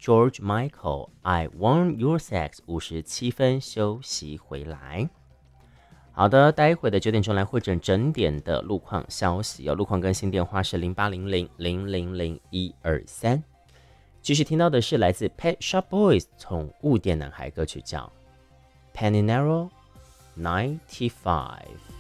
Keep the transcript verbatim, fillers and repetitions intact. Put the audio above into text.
George Michael I Want Your Sex 五十七分休息回来。好的，待会的九点钟来汇整整点的路况消息哦。路况更新电话是零八零零零零零一二三。继续听到的是来自 Pet Shop Boys 宠物店男孩歌曲叫 Pantanal ninety-five。